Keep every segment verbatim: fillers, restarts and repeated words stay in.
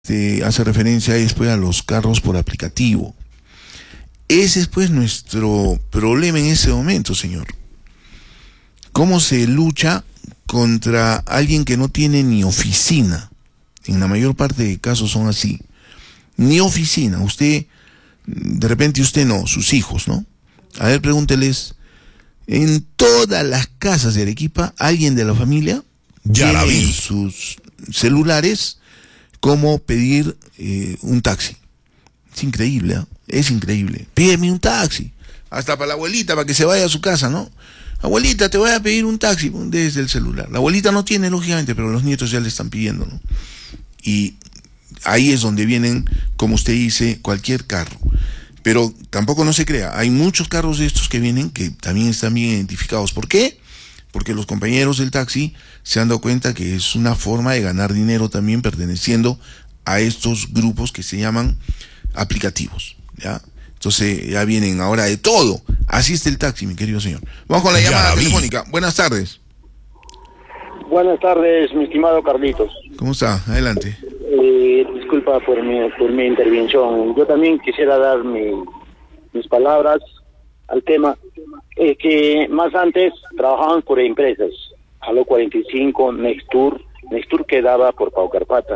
Este, hace referencia después a los carros por aplicativo. Ese es pues nuestro problema en ese momento, señor. ¿Cómo se lucha contra alguien que no tiene ni oficina? En la mayor parte de casos son así. Ni oficina. Usted, de repente usted no, sus hijos, ¿no? A ver, pregúnteles, en todas las casas de Arequipa, alguien de la familia ya la vi. En sus celulares cómo pedir eh, un taxi. Es increíble, ¿eh? Es increíble. Pídeme un taxi. Hasta para la abuelita, para que se vaya a su casa, ¿no? Abuelita, te voy a pedir un taxi desde el celular. La abuelita no tiene, lógicamente, pero los nietos ya le están pidiendo, ¿no? Y ahí es donde vienen, como usted dice, cualquier carro. Pero tampoco no se crea, hay muchos carros de estos que vienen que también están bien identificados. ¿Por qué? Porque los compañeros del taxi se han dado cuenta que es una forma de ganar dinero también perteneciendo a estos grupos que se llaman aplicativos, ¿ya? Entonces ya vienen ahora de todo. Así está el taxi, mi querido señor. Vamos con la llamada telefónica. Buenas tardes. Buenas tardes, mi estimado Carlitos. ¿Cómo está? Adelante. Eh, disculpa por mi, por mi intervención. Yo también quisiera dar mi, mis palabras al tema. Es que más antes trabajaban por empresas. Aló cuarenta y cinco, Nextur. Nextur quedaba por Pau Carpata.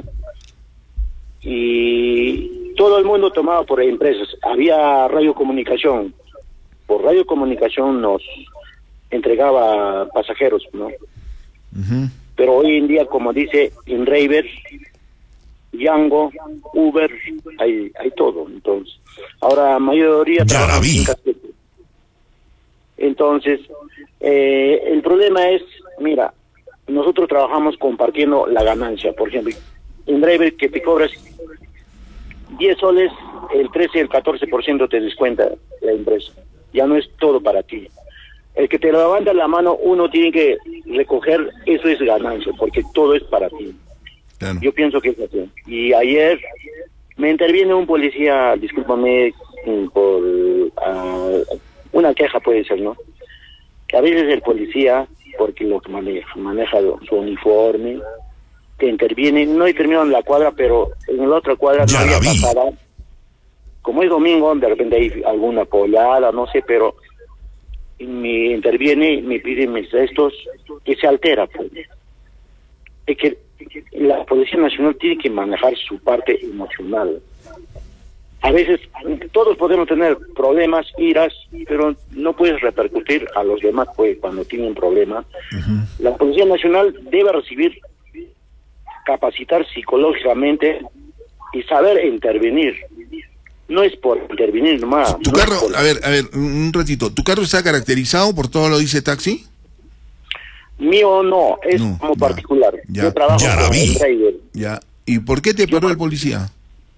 Y todo el mundo tomaba por empresas. Había radiocomunicación. Por radiocomunicación nos entregaba pasajeros, ¿no? Uh-huh. Pero hoy en día, como dice InDriver, Yango, Uber, hay hay todo. Entonces, ahora la mayoría trabaja en casquete. Entonces, eh, el problema es, mira, nosotros trabajamos compartiendo la ganancia. Por ejemplo, InDriver que te cobras diez soles, el trece y el catorce por ciento te descuenta la empresa. Ya no es todo para ti. El que te levanta la mano, uno tiene que recoger, eso es ganancia, porque todo es para ti. Claro. Yo pienso que es así. Y ayer me interviene un policía, discúlpame por uh, una queja puede ser, ¿no? Que a veces el policía, porque lo que maneja, maneja su uniforme, te interviene, no he terminado en la cuadra, pero en la otra cuadra no había pasada. Como es domingo, de repente hay alguna pollada, no sé, pero me interviene, me pide mis gestos, que se altera, pues. Es que la Policía Nacional tiene que manejar su parte emocional. A veces todos podemos tener problemas, iras, pero no puedes repercutir a los demás, pues, cuando tienen problemas. Uh-huh. La Policía Nacional debe recibir, capacitar psicológicamente y saber intervenir. No es por intervenir nomás. Tu no carro, por... a ver, a ver, un ratito. ¿Tu carro está caracterizado por todo lo dice taxi? Mío no, es no, como ya, particular. Ya, Yo trabajo ya con el driver. Ya. ¿Y por qué te paró el policía?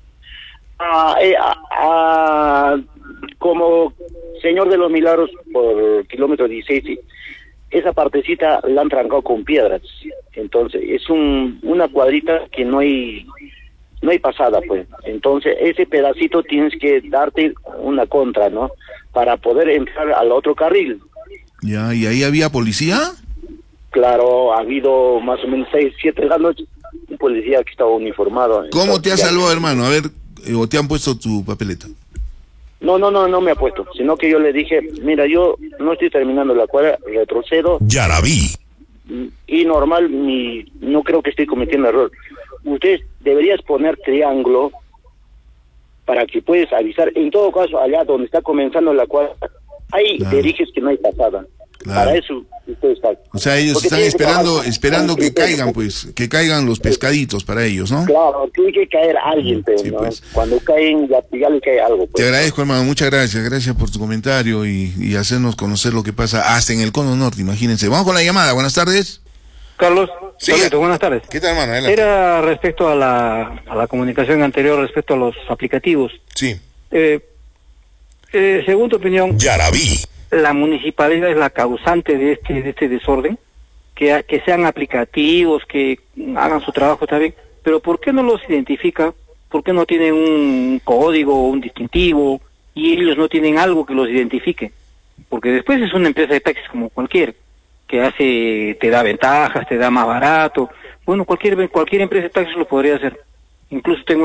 Ah, eh, ah, ah, como Señor de los Milagros por kilómetro dieciséis, esa partecita la han trancado con piedras. Entonces, es un una cuadrita que no hay no hay pasada, pues. Entonces, ese pedacito tienes que darte una contra, ¿no? Para poder entrar al otro carril. Ya, ¿y ahí había policía? Claro, ha habido más o menos seis, siete de la noche, un policía que estaba uniformado. ¿Cómo Entonces, te ha ya... salvado, hermano? A ver, ¿o te han puesto tu papeleta? No, no, no, no me ha puesto, sino que yo le dije, mira, yo no estoy terminando la cuadra, retrocedo. Ya la vi. Y normal, mi, no creo que estoy cometiendo error. Usted deberías poner triángulo para que puedas avisar. En todo caso, allá donde está comenzando la cuadra, ahí claro. diriges que no hay pasada. Claro. Para eso usted está. O sea, ellos Porque están esperando que esperando que caigan, pues, que caigan los pescaditos para ellos, ¿no? Claro, tiene que caer alguien, pero, sí, ¿no? Pues. Cuando caen, ya, ya le cae algo. Pues. Te agradezco, hermano, muchas gracias, gracias por tu comentario y, y hacernos conocer lo que pasa hasta en el Cono Norte, imagínense. Vamos con la llamada, buenas tardes. Carlos, sí, Carlito, buenas tardes. ¿Qué tal, hermano? Adelante. Era respecto a la, a la comunicación anterior, respecto a los aplicativos. Sí. Eh, eh, según tu opinión, ya la vi. ¿La municipalidad es la causante de este de este desorden? Que, que sean aplicativos, que hagan su trabajo también, pero ¿por qué no los identifica? ¿Por qué no tienen un código, un distintivo, y ellos no tienen algo que los identifique? Porque después es una empresa de taxis como cualquier, que hace, te da ventajas, te da más barato. Bueno, cualquier cualquier empresa de taxis lo podría hacer. incluso tengo